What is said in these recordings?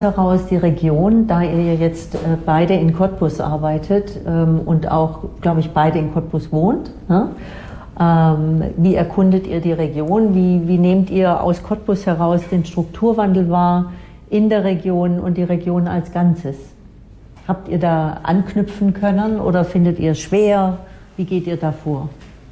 heraus die Region, da ihr ja jetzt beide in Cottbus arbeitet und auch, glaube ich, beide in Cottbus wohnt. Ne? Wie erkundet ihr die Region? Wie nehmt ihr aus Cottbus heraus den Strukturwandel wahr in der Region und die Region als Ganzes? Habt ihr da anknüpfen können oder findet ihr es schwer? Wie geht ihr da vor?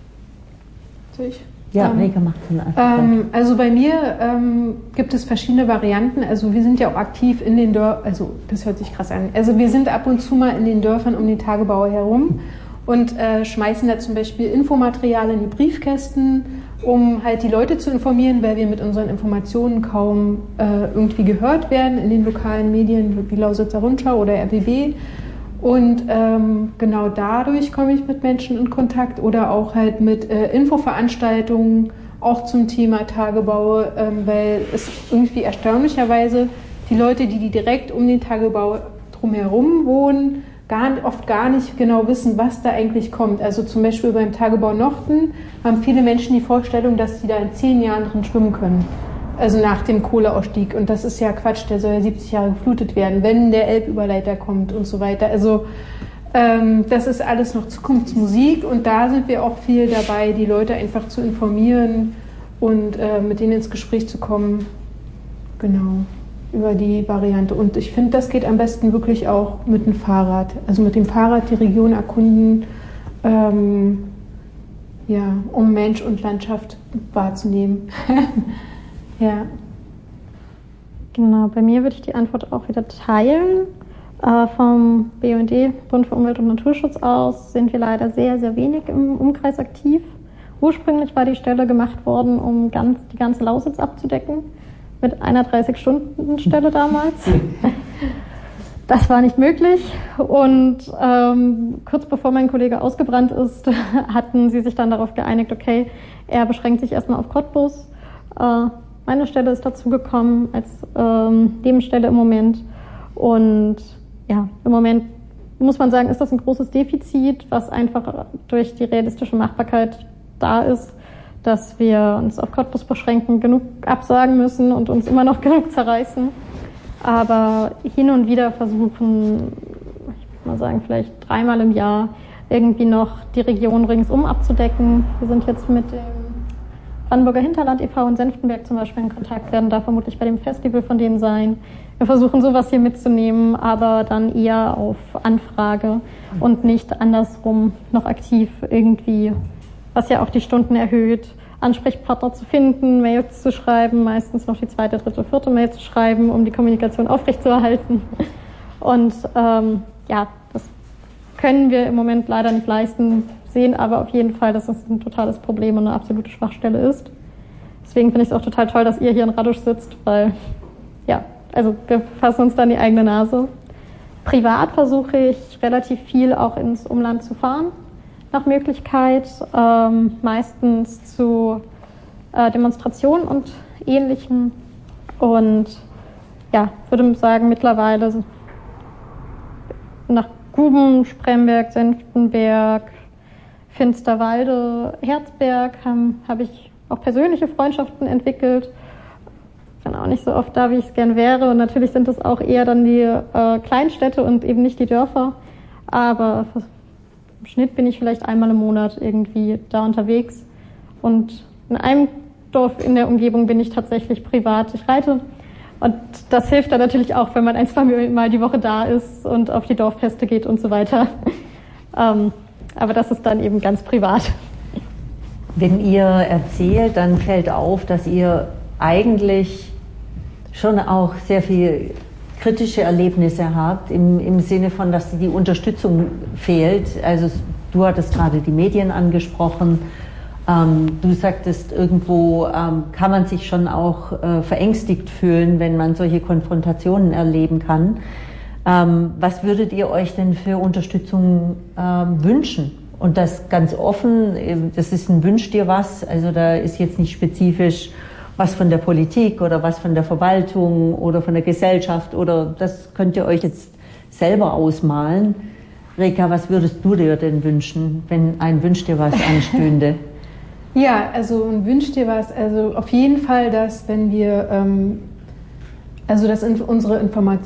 Ja, Rika macht es einfach. Also bei mir gibt es verschiedene Varianten. Also wir sind ja auch aktiv in den Dörfern, also das hört sich krass an. Also wir sind ab und zu mal in den Dörfern um den Tagebau herum und schmeißen da zum Beispiel Infomaterial in die Briefkästen, um halt die Leute zu informieren, weil wir mit unseren Informationen kaum irgendwie gehört werden in den lokalen Medien wie Lausitzer Rundschau oder RBB. Und genau dadurch komme ich mit Menschen in Kontakt oder auch halt mit Infoveranstaltungen, auch zum Thema Tagebau, weil es irgendwie erstaunlicherweise die Leute, die direkt um den Tagebau drumherum wohnen, oft gar nicht genau wissen, was da eigentlich kommt. Also zum Beispiel beim Tagebau Nochten haben viele Menschen die Vorstellung, dass sie da in 10 Jahren drin schwimmen können. Also nach dem Kohleausstieg. Und das ist ja Quatsch, der soll ja 70 Jahre geflutet werden, wenn der Elbüberleiter kommt und so weiter. Also das ist alles noch Zukunftsmusik und da sind wir auch viel dabei, die Leute einfach zu informieren und mit denen ins Gespräch zu kommen. Genau, über die Variante. Und ich finde, das geht am besten wirklich auch mit dem Fahrrad. Also mit dem Fahrrad die Region erkunden, ja, um Mensch und Landschaft wahrzunehmen. Ja. Genau, bei mir würde ich die Antwort auch wieder teilen. Vom BUND, Bund für Umwelt und Naturschutz aus, sind wir leider sehr, sehr wenig im Umkreis aktiv. Ursprünglich war die Stelle gemacht worden, um die ganze Lausitz abzudecken, mit einer 30-Stunden-Stelle damals. Das war nicht möglich und kurz bevor mein Kollege ausgebrannt ist, hatten sie sich dann darauf geeinigt, okay, er beschränkt sich erstmal auf Cottbus. Meine Stelle ist dazu gekommen als Nebenstelle im Moment. Und ja, im Moment muss man sagen, ist das ein großes Defizit, was einfach durch die realistische Machbarkeit da ist, dass wir uns auf Cottbus beschränken, genug absagen müssen und uns immer noch genug zerreißen. Aber hin und wieder versuchen, ich würde mal sagen, vielleicht 3-mal im Jahr irgendwie noch die Region ringsum abzudecken. Wir sind jetzt mit dem Brandenburger Hinterland e.V. in Senftenberg zum Beispiel in Kontakt, werden da vermutlich bei dem Festival von denen sein. Wir versuchen sowas hier mitzunehmen, aber dann eher auf Anfrage und nicht andersrum noch aktiv irgendwie, was ja auch die Stunden erhöht, Ansprechpartner zu finden, Mails zu schreiben, meistens noch die 2., 3., 4. Mail zu schreiben, um die Kommunikation aufrechtzuerhalten. Und ja, das können wir im Moment leider nicht leisten, sehen aber auf jeden Fall, dass es ein totales Problem und eine absolute Schwachstelle ist. Deswegen finde ich es auch total toll, dass ihr hier in Radusch sitzt, weil, ja, also wir fassen uns dann die eigene Nase. Privat versuche ich relativ viel auch ins Umland zu fahren, nach Möglichkeit, meistens zu Demonstrationen und Ähnlichem. Und ja, würde sagen, mittlerweile nach Guben, Spremberg, Senftenberg, Finsterwalde, Herzberg habe ich auch persönliche Freundschaften entwickelt. Ich bin auch nicht so oft da, wie ich es gern wäre. Und natürlich sind es auch eher dann die Kleinstädte und eben nicht die Dörfer. Aber im Schnitt bin ich vielleicht einmal im Monat irgendwie da unterwegs. Und in einem Dorf in der Umgebung bin ich tatsächlich privat. Ich reite. Und das hilft dann natürlich auch, wenn man 1-2 Mal die Woche da ist und auf die Dorffeste geht und so weiter. Aber das ist dann eben ganz privat. Wenn ihr erzählt, dann fällt auf, dass ihr eigentlich schon auch sehr viel kritische Erlebnisse habt, im Sinne von, dass die Unterstützung fehlt. Also du hattest gerade die Medien angesprochen. Du sagtest, irgendwo kann man sich schon auch verängstigt fühlen, wenn man solche Konfrontationen erleben kann. Was würdet ihr euch denn für Unterstützung wünschen? Und das ganz offen, das ist ein Wünsch dir was, also da ist jetzt nicht spezifisch was von der Politik oder was von der Verwaltung oder von der Gesellschaft oder das könnt ihr euch jetzt selber ausmalen. Rika, was würdest du dir denn wünschen, wenn ein Wünsch dir was anstünde? Ja, also ein Wünsch dir was, also auf jeden Fall, dass wenn wir, also dass unsere Informationen